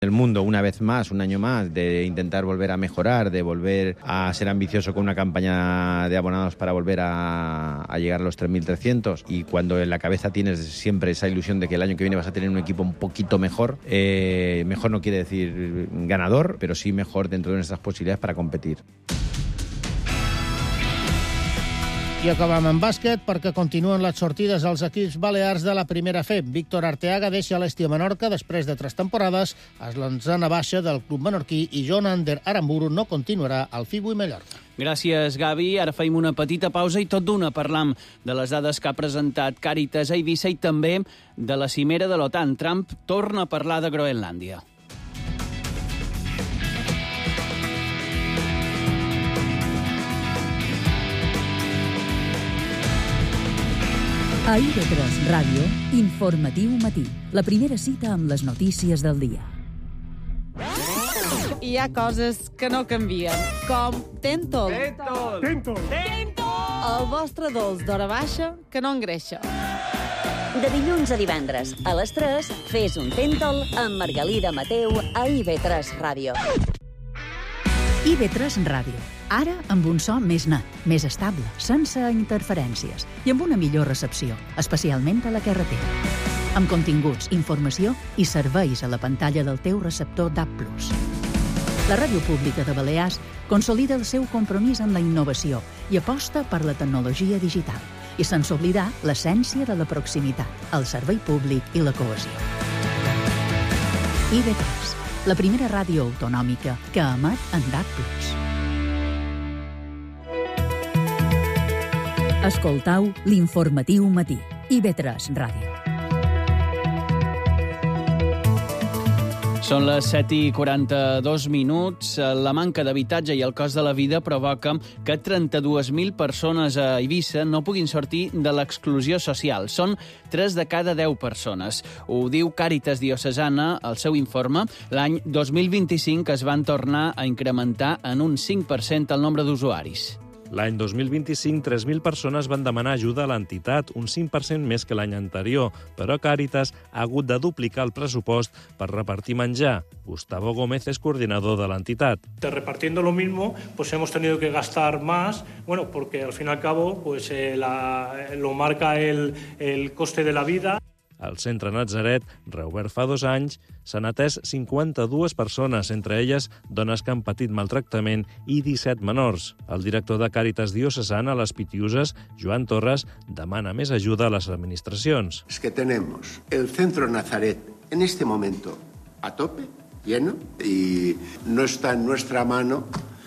El mundo, una vez más, un año más, de intentar volver a mejorar, de volver a ser ambicioso con una campaña de abonados para volver a llegar a los 3.300, y cuando en la cabeza tienes siempre esa ilusión de que el año que viene vas a tener un equipo un poquito mejor, mejor no quiere decir ganador, pero sí mejor dentro de nuestras posibilidades para competir. I acabam amb bàsquet perquè continuen les sortides als equips balears de la primera F. Víctor Arteaga deixa l'Esti a Menorca després de 3 temporades, es lançant a baixa del club menorquí, i Jon Ander Aramburu no continuarà al FIBU i Mallorca. Gràcies, Gavi. Ara feim una petita pausa i tot d'una parlam de les dades que ha presentat Càritas a Eivissa i també de la cimera de l'OTAN. Trump torna a parlar de Groenlàndia. A IB3 Ràdio, Informatiu Matí. La primera cita amb les notícies del dia. Hi ha coses que no canvien, com Tentol. Tentol! El vostre dolç d'hora baixa que no engreixa. De dilluns a divendres, a les 3, fes un Tentol amb Margalida Mateu a IB3 Ràdio. IB3 Ràdio. Ara amb un so més net, més estable, sense interferències i amb una millor recepció, especialment a la carretera. Amb continguts, informació i serveis a la pantalla del teu receptor DAB+. La Ràdio Pública de Balears consolida el seu compromís amb la innovació i aposta per la tecnologia digital, i sense oblidar l'essència de la proximitat, el servei públic i la cohesió. IB3, la primera ràdio autonòmica que emet en DAB+. Escoltau l'Informatiu Matí, IB3 Ràdio. Són les 7:42. La manca d'habitatge i el cost de la vida provoca que 32.000 persones a Eivissa no puguin sortir de l'exclusió social. Són 3 de cada 10 persones. Ho diu Càritas Diocesana al seu informe. L'any 2025 es van tornar a incrementar en un 5% el nombre d'usuaris. L'any 2025, 3.000 persones van demanar ajuda a l'entitat, un 5% més que l'any anterior, però Càritas ha hagut de duplicar el pressupost per repartir menjar. Gustavo Gómez és coordinador de l'entitat. Repartiendo lo mismo, pues hemos tenido que gastar más, bueno, porque al fin y al cabo pues lo marca el coste de la vida. Al centre Natzaret, reobert fa 2 anys, s'han atès 52 persones, entre elles dones que han patit maltractament i 17 menors. El director de Càritas Diocesana a les Pitiuses, Joan Torres, demana més ajuda a les administracions. Es que tenemos el centro Nazaret en este momento a tope, lleno, y no está en nuestra mano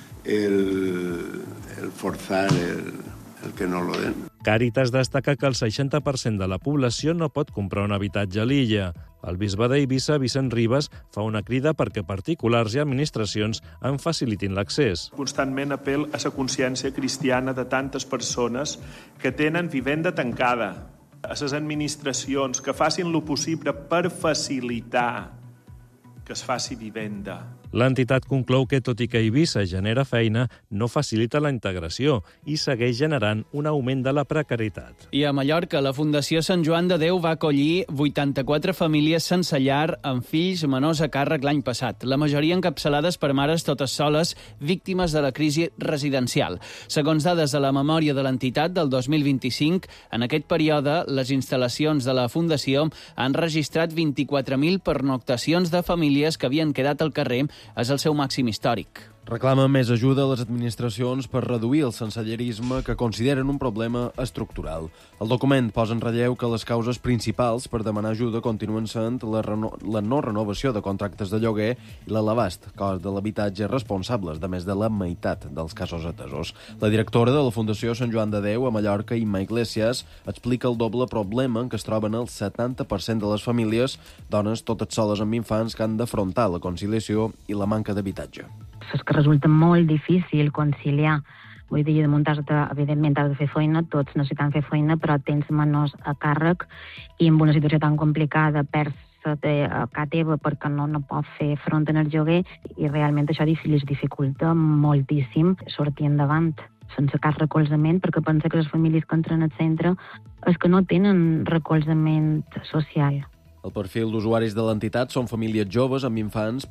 el forzar el que no lo den. Càritas destaca que el 60% de la població no pot comprar un habitatge a l'illa. El bisbe d'Eivissa, Vicent Ribas, fa una crida perquè particulars i administracions en facilitin l'accés. Constantment apel a la consciència cristiana de tantes persones que tenen vivenda tancada, a les administracions que facin lo possible per facilitar que es faci vivenda. L'entitat conclou que, tot i que Eivissa genera feina, no facilita la integració i segueix generant un augment de la precarietat. I a Mallorca, la Fundació Sant Joan de Déu va acollir 84 famílies sense llar amb fills menors a càrrec l'any passat, la majoria encapçalades per mares totes soles, víctimes de la crisi residencial. Segons dades de la memòria de l'entitat del 2025, en aquest període, les instal·lacions de la Fundació han registrat 24.000 pernoctacions de famílies que havien quedat al carrer. És el seu màxim històric. Reclama més ajuda a les administracions per reduir el sensellarisme que consideren un problema estructural. El document posa en relleu que les causes principals per demanar ajuda continuen sent la no renovació de contractes de lloguer i l'elevast cost de l'habitatge responsables de més de la meitat dels casos atesos. La directora de la Fundació Sant Joan de Déu a Mallorca, Imma Iglesias, explica el doble problema en què es troben el 70% de les famílies, dones totes soles amb infants, que han d'afrontar la conciliació i la manca d'habitatge. És que resulta molt difícil conciliar. Vull dir, damunt evidentment has de fer feina, tots necessitem fer feina, però tens menors a càrrec i en una situació tan complicada perds a casa teva perquè no pots fer front en el lloguer i realment això les dificulta moltíssim sortir endavant sense cap recolzament, perquè pensa que les famílies que entren al centre és que no tenen recolzament social. El perfil d'usuaris de l'entitat són famílies joves amb infants,